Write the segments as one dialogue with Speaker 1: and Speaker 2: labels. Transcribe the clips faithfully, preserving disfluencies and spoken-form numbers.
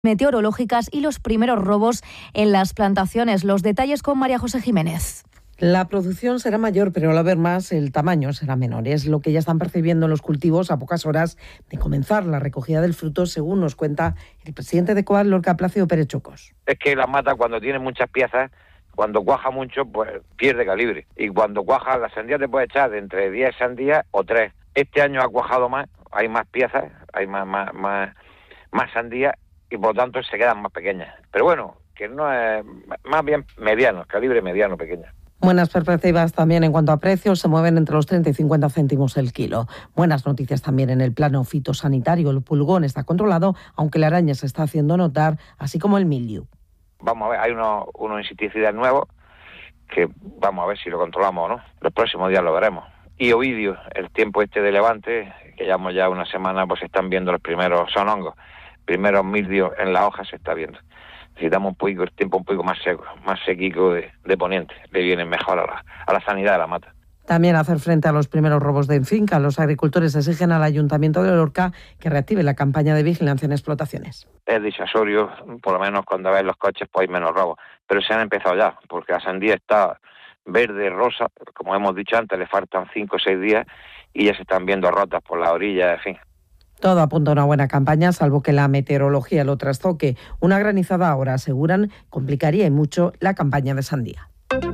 Speaker 1: meteorológicas y los primeros robos en las plantaciones. Los detalles con María José Jiménez.
Speaker 2: La producción será mayor, pero al haber más, el tamaño será menor. Es lo que ya están percibiendo los cultivos a pocas horas de comenzar la recogida del fruto, según nos cuenta el presidente de Coag, Lorca Plácido Pérez Chocos.
Speaker 3: Es que la mata, cuando tiene muchas piezas, cuando cuaja mucho, pues pierde calibre. Y cuando cuaja, la sandía te puede echar de entre diez sandías o tres. Este año ha cuajado más, hay más piezas, hay más, más, más, más sandías y por lo tanto se quedan más pequeñas. Pero bueno, que no es, más bien mediano, calibre mediano, pequeño.
Speaker 2: Buenas perspectivas también en cuanto a precios, se mueven entre los treinta y cincuenta céntimos el kilo. Buenas noticias también en el plano fitosanitario, el pulgón está controlado, aunque la araña se está haciendo notar, así como el mildiu.
Speaker 3: Vamos a ver, hay unos, unos insecticidas nuevos que vamos a ver si lo controlamos o no. Los próximos días lo veremos. Y ovidio, el tiempo este de levante, que llevamos ya una semana, pues se están viendo los primeros, son hongos, primeros mildios en la hoja se está viendo. Necesitamos un poquito, el tiempo un poco más seco, más sequico de, de poniente, le viene mejor a la, a la sanidad de la mata.
Speaker 2: También hacer frente a los primeros robos de finca, los agricultores exigen al Ayuntamiento de Lorca que reactive la campaña de vigilancia en explotaciones.
Speaker 3: Es disuasorio, por lo menos cuando ves los coches pues hay menos robos, pero se han empezado ya, porque la sandía está verde, rosa, como hemos dicho antes, le faltan cinco o seis días y ya se están viendo rotas por la orilla, en fin.
Speaker 2: Todo apunta a una buena campaña, salvo que la meteorología lo trastoque. Una granizada ahora, aseguran, complicaría y mucho la campaña de sandía.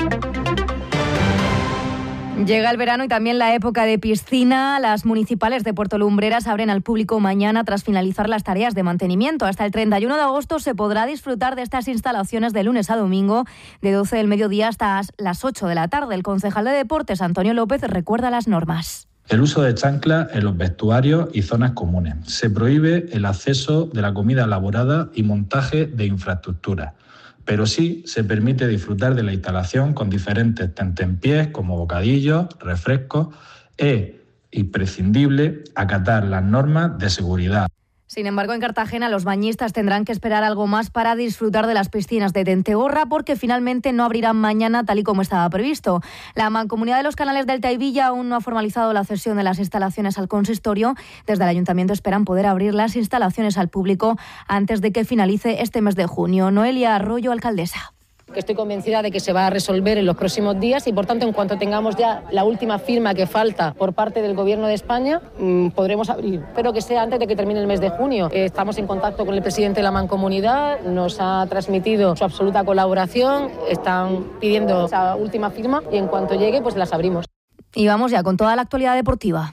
Speaker 1: Llega el verano y también la época de piscina. Las municipales de Puerto Lumbreras abren al público mañana tras finalizar las tareas de mantenimiento. Hasta el treinta y uno de agosto se podrá disfrutar de estas instalaciones de lunes a domingo, de doce del mediodía hasta las ocho de la tarde. El concejal de Deportes, Antonio López, recuerda las normas.
Speaker 4: El uso de chanclas en los vestuarios y zonas comunes. Se prohíbe el acceso de la comida elaborada y montaje de infraestructuras, pero sí se permite disfrutar de la instalación con diferentes tentempiés como bocadillos, refrescos. Es imprescindible acatar las normas de seguridad.
Speaker 1: Sin embargo, en Cartagena los bañistas tendrán que esperar algo más para disfrutar de las piscinas de Tentegorra porque finalmente no abrirán mañana tal y como estaba previsto. La Mancomunidad de los Canales Delta y Villa aún no ha formalizado la cesión de las instalaciones al consistorio. Desde el Ayuntamiento esperan poder abrir las instalaciones al público antes de que finalice este mes de junio. Noelia Arroyo, alcaldesa.
Speaker 5: Estoy convencida de que se va a resolver en los próximos días y, por tanto, en cuanto tengamos ya la última firma que falta por parte del Gobierno de España, mmm, podremos abrir. Espero que sea antes de que termine el mes de junio. Eh, estamos en contacto con el presidente de la Mancomunidad, nos ha transmitido su absoluta colaboración, están pidiendo esa última firma y en cuanto llegue, pues las abrimos.
Speaker 1: Y vamos ya con toda la actualidad deportiva.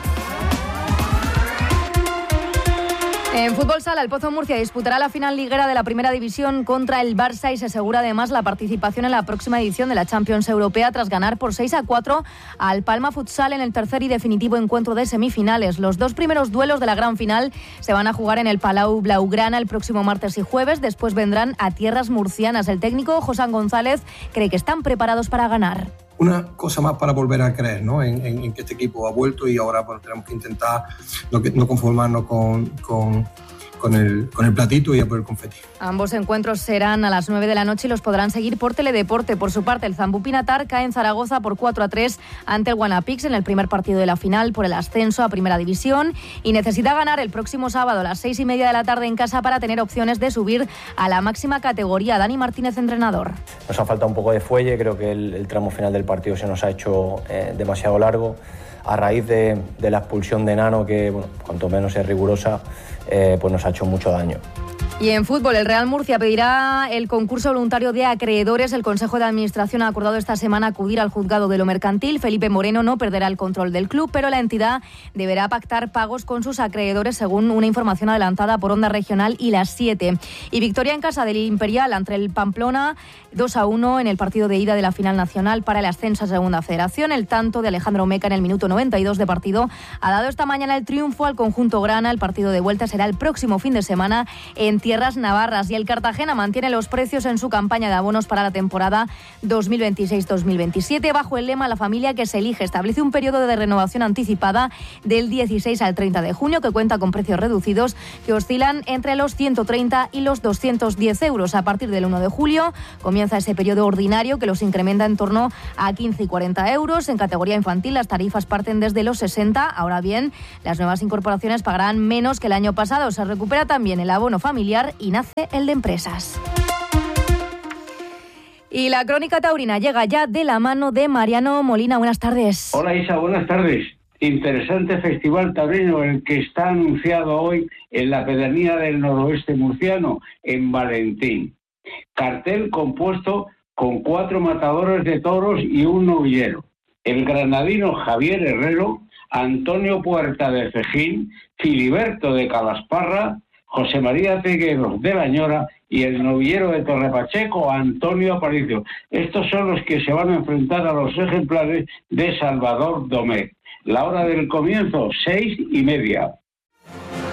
Speaker 1: En fútbol sala, el Pozo Murcia disputará la final liguera de la Primera División contra el Barça y se asegura además la participación en la próxima edición de la Champions Europea tras ganar por seis a cuatro al Palma Futsal en el tercer y definitivo encuentro de semifinales. Los dos primeros duelos de la gran final se van a jugar en el Palau Blaugrana el próximo martes y jueves. Después vendrán a tierras murcianas. El técnico José González cree que están preparados para ganar.
Speaker 6: Una cosa más para volver a creer, ¿no? en, en, en que este equipo ha vuelto y ahora bueno, tenemos que intentar no, no conformarnos con, con, con, el, con el platito y a por el confeti.
Speaker 1: Ambos encuentros serán a las nueve de la noche y los podrán seguir por Teledeporte. Por su parte, el Zambú Pinatar cae en Zaragoza por cuatro a tres ante el Guanapix en el primer partido de la final por el ascenso a Primera División y necesita ganar el próximo sábado a las seis y media de la tarde en casa para tener opciones de subir a la máxima categoría. Dani Martínez, entrenador.
Speaker 7: Nos ha faltado un poco de fuelle, creo que el, el tramo final del partido se nos ha hecho eh, demasiado largo a raíz de, de la expulsión de Nano, que bueno, cuanto menos es rigurosa, eh, pues nos ha hecho mucho daño.
Speaker 1: Y en fútbol, el Real Murcia pedirá el concurso voluntario de acreedores. El Consejo de Administración ha acordado esta semana acudir al juzgado de lo mercantil. Felipe Moreno no perderá el control del club, pero la entidad deberá pactar pagos con sus acreedores, según una información adelantada por Onda Regional y Las siete. Y victoria en casa del Imperial ante el Pamplona, dos a uno en el partido de ida de la final nacional para el ascenso a Segunda Federación. El tanto de Alejandro Meca en el minuto noventa y dos de partido ha dado esta mañana el triunfo al conjunto grana. El partido de vuelta será el próximo fin de semana en tierras navarras y el Cartagena mantiene los precios en su campaña de abonos para la temporada dos mil veintiséis dos mil veintisiete bajo el lema La familia que se elige. Establece un periodo de renovación anticipada del dieciséis al treinta de junio que cuenta con precios reducidos que oscilan entre los ciento treinta y los doscientos diez euros. A partir del uno de julio comienza ese periodo ordinario que los incrementa en torno a quince y cuarenta euros. En categoría infantil las tarifas parten desde los sesenta. Ahora bien, las nuevas incorporaciones pagarán menos que el año pasado. Se recupera también el abono familiar familiar y nace el de empresas. Y la crónica taurina llega ya de la mano de Mariano Molina. Buenas tardes.
Speaker 8: Hola Isa, buenas tardes. Interesante festival taurino el que está anunciado hoy en la pedernía del noroeste murciano, en Valentín. Cartel compuesto con cuatro matadores de toros y un novillero. El granadino Javier Herrero, Antonio Puerta de Cejín, Filiberto de Calasparra, José María Tegueros de La Ñora y el novillero de Torrepacheco, Antonio Aparicio. Estos son los que se van a enfrentar a los ejemplares de Salvador Domecq. La hora del comienzo, seis y media.